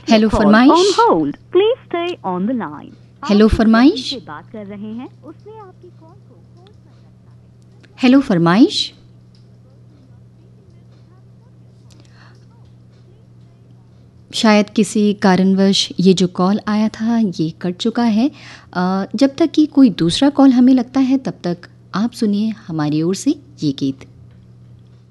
Hello फरमाइश। Hello फरमाइश। बात कर रहे हैं उसने आपकी कॉल को होल्ड पर रखा है। हेलो फरमाइश। शायद किसी कारणवश ये जो कॉल आया था ये कट चुका है। जब तक कि कोई दूसरा कॉल हमें लगता है तब तक आप सुनिए हमारी ओर से ये गीत।